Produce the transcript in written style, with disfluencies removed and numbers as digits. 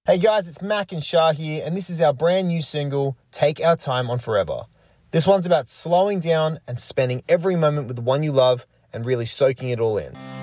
Hey guys, it's Mac and Shah here, and this is our brand new single, Take Our Time on Forever. This one's about slowing down and spending every moment with the one you love and really soaking it all in.